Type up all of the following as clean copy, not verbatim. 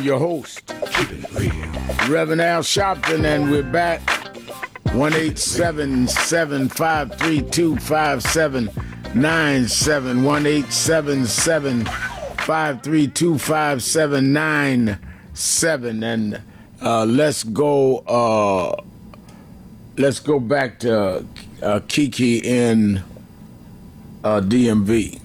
Your host, Reverend Al Sharpton, and we're back. 1-877-532-5797. 1-877-532-5797. And let's go back to Kiki in DMV.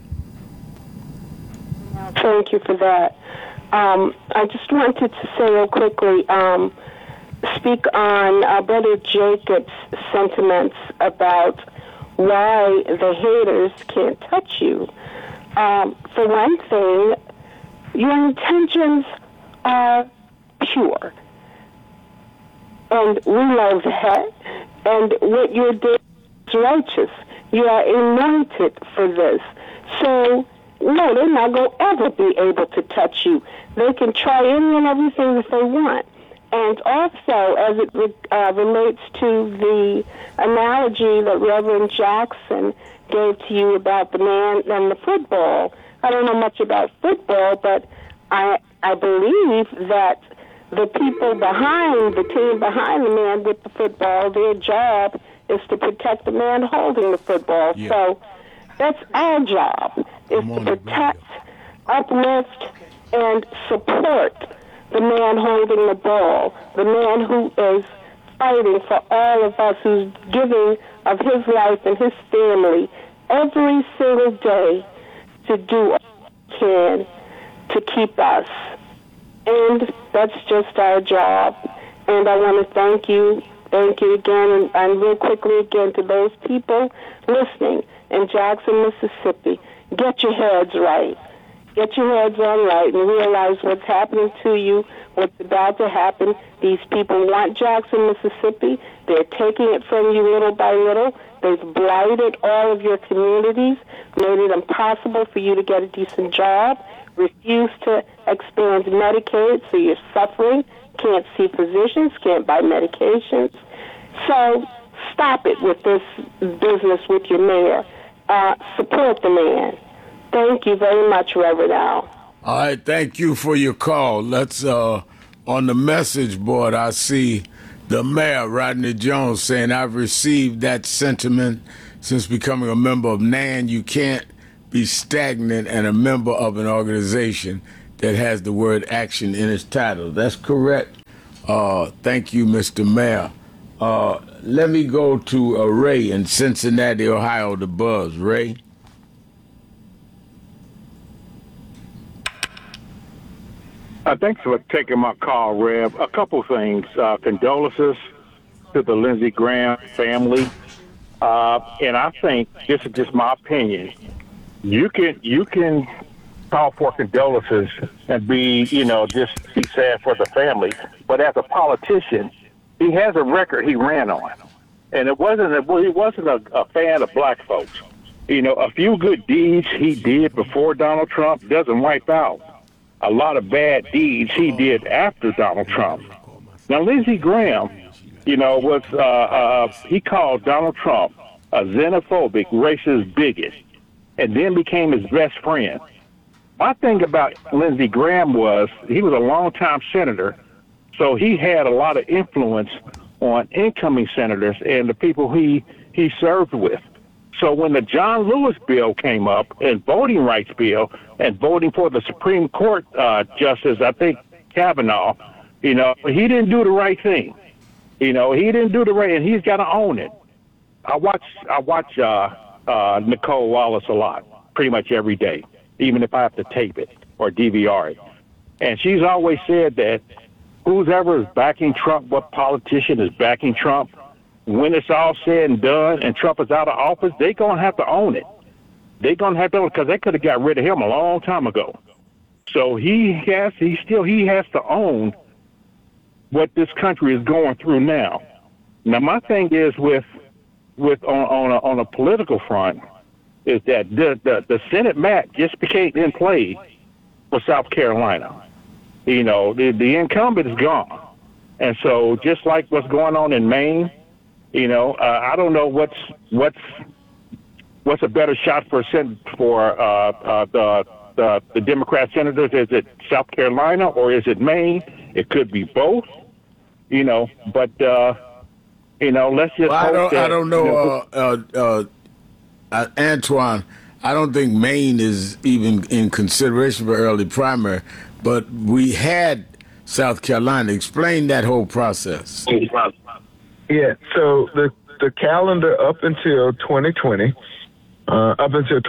Thank you for that. I just wanted to say real quickly, speak on Brother Jacob's sentiments about why the haters can't touch you. For one thing, your intentions are pure. And we love that. And what you're doing is righteous. You are anointed for this. So, no, they're not going to ever be able to touch you. They can try any and everything that they want. And also, as it relates to the analogy that Reverend Jackson gave to you about the man and the football, I don't know much about football, but I believe that the people behind, the team behind the man with the football, their job is to protect the man holding the football. Yeah. So that's our job, is to protect, uplift, and support the man holding the ball, the man who is fighting for all of us, who's giving of his life and his family every single day to do all he can to keep us. And that's just our job. And I want to thank you again, and real quickly again to those people listening in Jackson, Mississippi. Get your heads right. Get your heads on right and realize what's happening to you, what's about to happen. These people want Jackson, Mississippi. They're taking it from you little by little. They've blighted all of your communities, made it impossible for you to get a decent job, refused to expand Medicaid, so you're suffering, can't see physicians, can't buy medications. So stop it with this business with your mayor. Support the man. Thank you very much, Reverend Al. All right, thank you for your call. Let's, on the message board, I see the mayor, Rodney Jones, saying, I've received that sentiment since becoming a member of NAN. You can't be stagnant and a member of an organization that has the word action in its title. That's correct. Thank you, Mr. Mayor. Let me go to Ray in Cincinnati, Ohio, the Buzz. Ray? Thanks for taking my call, Rev. A couple things. Condolences to the Lindsey Graham family. And I think, this is just my opinion, you can call for condolences and be, just be sad for the family. But as a politician, he has a record he ran on. And he wasn't a fan of black folks. A few good deeds he did before Donald Trump doesn't wipe out a lot of bad deeds he did after Donald Trump. Now, Lindsey Graham, he called Donald Trump a xenophobic, racist bigot, and then became his best friend. My thing about Lindsey Graham was he was a longtime senator, so he had a lot of influence on incoming senators and the people he served with. So when the John Lewis bill came up, and voting rights bill, and voting for the Supreme Court Justice, I think Kavanaugh, he didn't do the right thing. He didn't do the right, and he's got to own it. I watch Nicole Wallace a lot, pretty much every day, even if I have to tape it or DVR it. And she's always said that whoever is backing Trump, what politician is backing Trump, when it's all said and done and Trump is out of office, they're going to have to own it. They're going to have to own it because they could have got rid of him a long time ago. So he has to own what this country is going through now. Now, my thing is with on a political front is that the Senate map just became in play for South Carolina. The incumbent is gone. And so just like what's going on in Maine, I don't know what's a better shot for the the Democrat senators? Is it South Carolina or is it Maine? It could be both, but, let's just hope that. I don't know, Antoine. I don't think Maine is even in consideration for early primary, but we had South Carolina. Explain that whole process. Yeah, so the calendar up until 2020, up until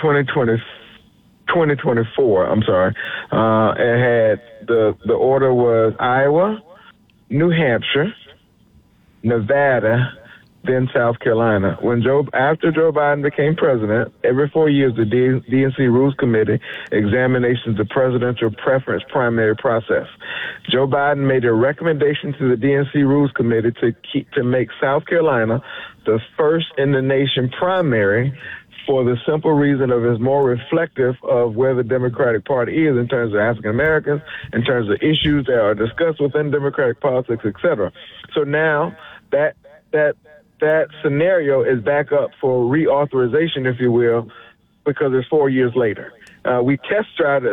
2024, I'm sorry, it had the order was Iowa, New Hampshire, Nevada, then South Carolina. After Joe Biden became president, every 4 years the DNC Rules Committee examinations the presidential preference primary process. Joe Biden made a recommendation to the DNC Rules Committee to make South Carolina the first in the nation primary, for the simple reason of it's more reflective of where the Democratic Party is in terms of African Americans, in terms of issues that are discussed within Democratic politics, etc. So now that scenario is back up for reauthorization, if you will, because it's 4 years later. We test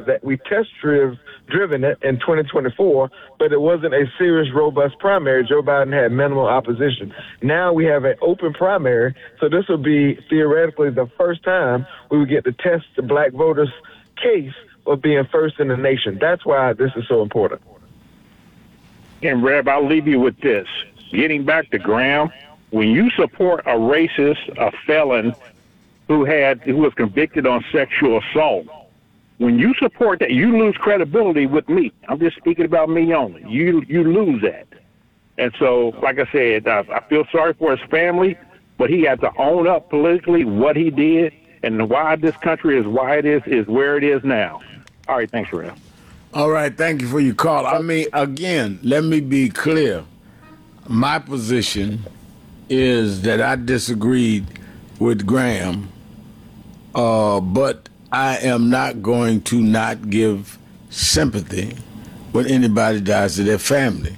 driven it in 2024, but it wasn't a serious, robust primary. Joe Biden had minimal opposition. Now we have an open primary, so this will be theoretically the first time we would get to test the black voters' case of being first in the nation. That's why this is so important. And Reb, I'll leave you with this. Getting back to Graham, when you support a racist, a felon who was convicted on sexual assault, when you support that, you lose credibility with me. I'm just speaking about me only. You lose that. And so, like I said, I feel sorry for his family, but he had to own up politically what he did and why this country is why it is where it is now. All right, thanks, Ralph. All right, thank you for your call. I mean, again, let me be clear. My position is that I disagreed with Graham, but I am not going to not give sympathy when anybody dies to their family.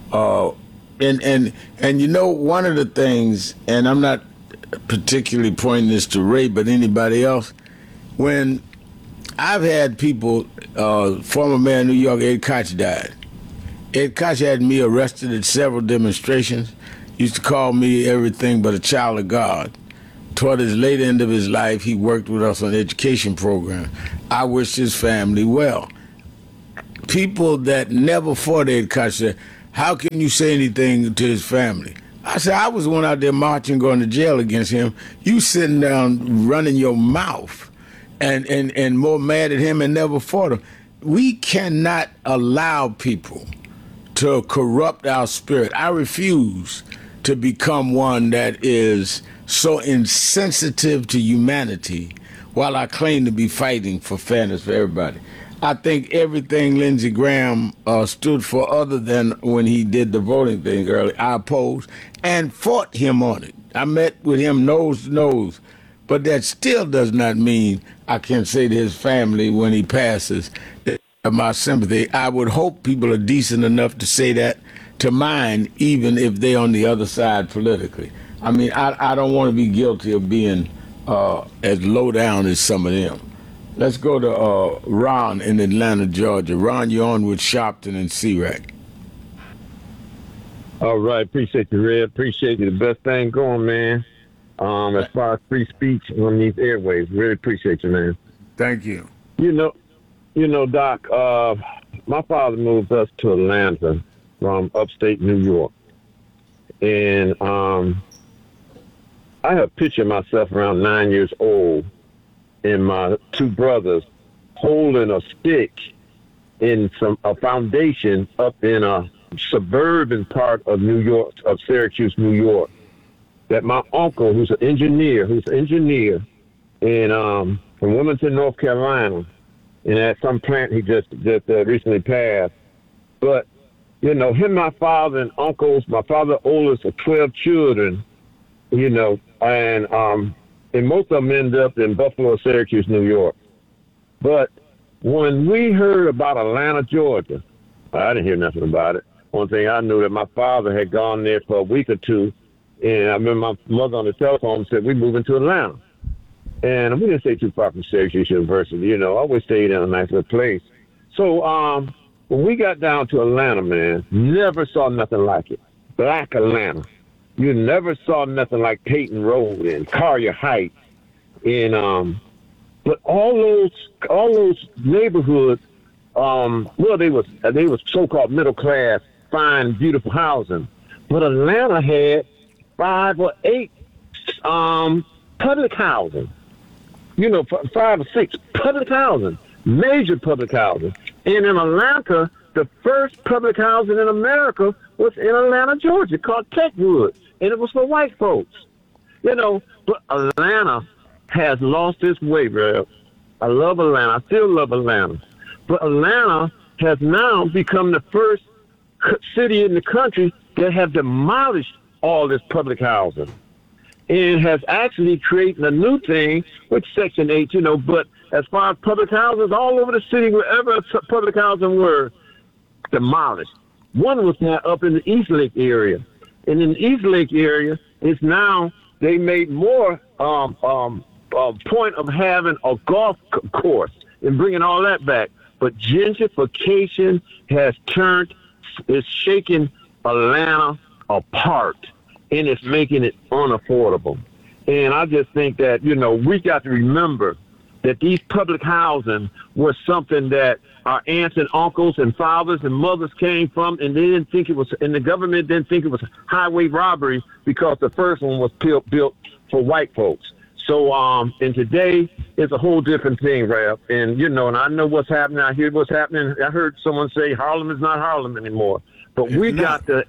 And one of the things, and I'm not particularly pointing this to Ray, but anybody else, when I've had people, former mayor of New York, Ed Koch died. Ed Koch had me arrested at several demonstrations, used to call me everything but a child of God. Toward his late end of his life, he worked with us on education program. I wish his family well. People that never fought Ed Koch said, how can you say anything to his family? I said, I was the one out there marching, going to jail against him. You sitting down running your mouth and more mad at him and never fought him. We cannot allow people to corrupt our spirit. I refuse to become one that is so insensitive to humanity while I claim to be fighting for fairness for everybody. I think everything Lindsey Graham stood for, other than when he did the voting thing early, I opposed and fought him on it. I met with him nose to nose, but that still does not mean I can say to his family when he passes that my sympathy. I would hope people are decent enough to say that to mine, even if they're on the other side politically. I mean, I don't want to be guilty of being as low down as some of them. Let's go to Ron in Atlanta, Georgia. Ron, you're on with Sharpton and C-Rack. All right, appreciate you, Red. Appreciate you. The best thing going, man. As far as free speech on these airwaves, really appreciate you, man. Thank you. You know, Doc. My father moved us to Atlanta from upstate New York, and I have pictured myself around 9 years old and my two brothers holding a stick in a foundation up in a suburban part of New York, of Syracuse, New York, that my uncle, who's an engineer in from Wilmington, North Carolina, and at some plant he just recently passed. But, you know, him, my father and uncles, my father oldest of 12 children, you know, and most of them ended up in Buffalo, Syracuse, New York. But when we heard about Atlanta, Georgia, I didn't hear nothing about it. One thing I knew that my father had gone there for a week or two, and I remember my mother on the telephone said, "We moving to Atlanta." and we didn't stay too far from Syracuse University. You know, I always stayed in a nice little place. So when we got down to Atlanta, man, never saw nothing like it. Black Atlanta. You never saw nothing like Peyton Road and Collier Heights, and but all those neighborhoods, well, they was so-called middle class, fine, beautiful housing, but Atlanta had 5 or 8 public housing. You know, 5 or 6 public housing, major public housing. And in Atlanta, the first public housing in America was in Atlanta, Georgia, called Techwood, and it was for white folks. You know, but Atlanta has lost its way, bro. I love Atlanta. I still love Atlanta. But Atlanta has now become the first city in the country that have demolished all this public housing and has actually created a new thing with Section 8, you know. But as far as public houses, all over the city, wherever public housing were, demolished. One was now up in the East Lake area. And in the East Lake area, it's now, they made more point of having a golf course and bringing all that back. But gentrification is shaking Atlanta apart, and it's making it unaffordable. And I just think that, you know, we got to remember that these public housing was something that our aunts and uncles and fathers and mothers came from, and they didn't think it was, and the government didn't think it was highway robbery because the first one was built for white folks. So, and today it's a whole different thing, Ralph. And, you know, and I know what's happening. I hear what's happening. I heard someone say Harlem is not Harlem anymore. But we got to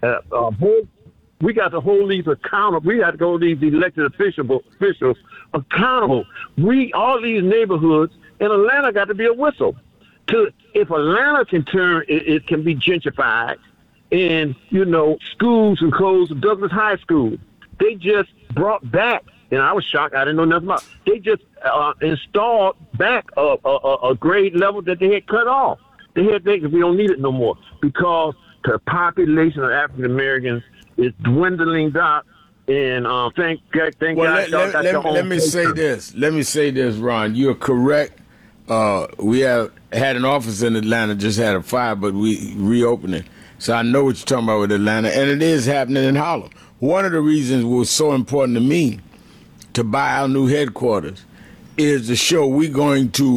hold these accountable. We got to hold these elected officials accountable. All these neighborhoods in Atlanta got to be a whistle. If Atlanta can turn, it can be gentrified. And, you know, schools and closed. Douglas High School, they just brought back, and I was shocked. I didn't know nothing about it. They just installed back a grade level that they had cut off. We don't need it no more because the population of African Americans is dwindling, Doc. And thank God. Let me say this, Ron. You're correct. We have had an office in Atlanta, just had a fire, but we reopened it. So I know what you're talking about with Atlanta, and it is happening in Harlem. One of the reasons it was so important to me to buy our new headquarters is to show we're going to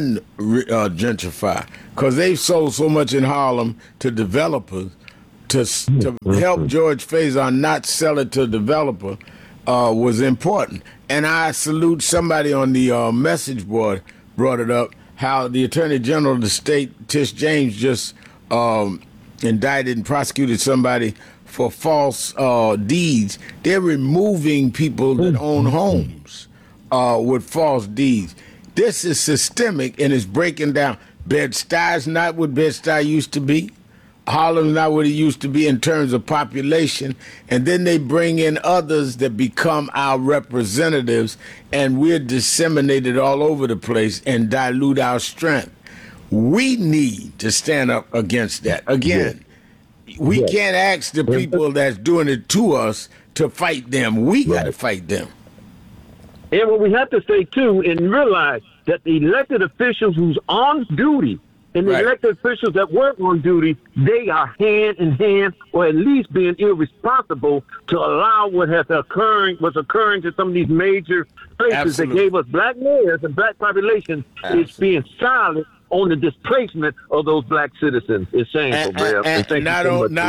gentrify, because they've sold so much in Harlem to developers. To help George Faison not sell it to a developer was important. And I salute somebody on the message board brought it up, how the Attorney General of the state, Tish James, just indicted and prosecuted somebody for false deeds. They're removing people that own homes with false deeds. This is systemic, and it's breaking down. Bed-Stuy's not what Bed-Stuy used to be. Harlem's not what it used to be in terms of population, and then they bring in others that become our representatives, and we're disseminated all over the place and dilute our strength. We need to stand up against that. Again, we can't ask the people that's doing it to us to fight them. We got to fight them. And what we have to say, too, and realize that the elected officials who's on duty and the elected officials that work on duty, they are hand in hand, or at least being irresponsible to allow what's occurring to some of these major places that gave us black mayors and black population is being silent on the displacement of those black citizens. It's shameful, Bill. And not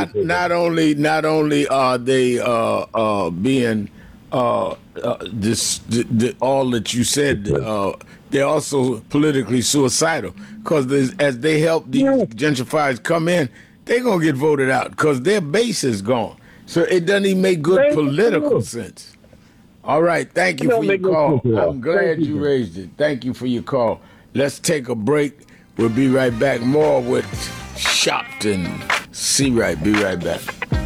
only are they being all that you said, they're also politically suicidal, because as they help these gentrifiers come in, they're going to get voted out because their base is gone. So it doesn't even make good political sense. All right. Thank you for your call. I'm glad you raised it. Thank you for your call. Let's take a break. We'll be right back. More with Shopton. See right. Be right back.